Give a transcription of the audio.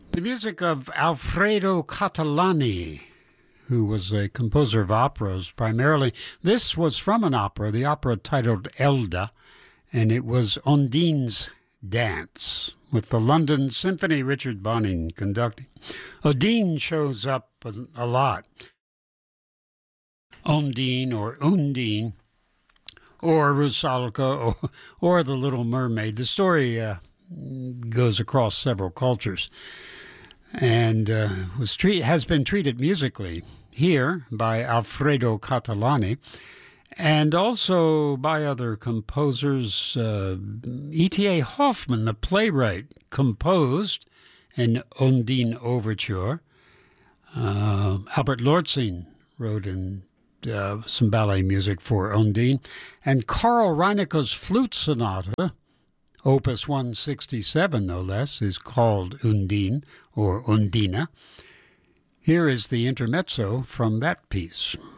The music of Alfredo Catalani, who was a composer of operas primarily. This was from an opera, the opera titled Elda, and it was Ondine's Dance, with the London Symphony, Richard Bonning conducting. Ondine shows up a lot. Ondine or Undine, or Rusalka, or The Little Mermaid. The story goes across several cultures and has been treated musically here by Alfredo Catalani and also by other composers. E.T.A. Hoffmann, the playwright, composed an Ondine overture. Albert Lortzing wrote in some ballet music for Ondine. And Karl Reineke's flute sonata, Opus 167, no less, is called Undine or Undina. Here is the intermezzo from that piece.